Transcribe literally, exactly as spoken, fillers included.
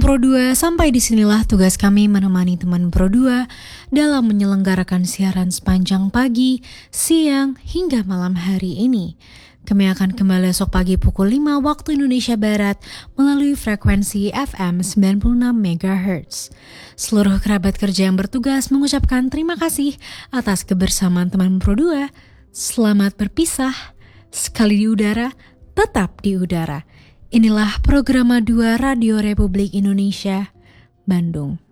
Pro dua, sampai disinilah tugas kami menemani teman Pro dua dalam menyelenggarakan siaran sepanjang pagi, siang, hingga malam hari ini. Kami akan kembali esok pagi pukul lima waktu Indonesia Barat melalui frekuensi F M sembilan puluh enam megahertz. Seluruh kerabat kerja yang bertugas mengucapkan terima kasih atas kebersamaan teman Pro dua. Selamat berpisah, sekali di udara, tetap di udara. Inilah Programa dua Radio Republik Indonesia, Bandung.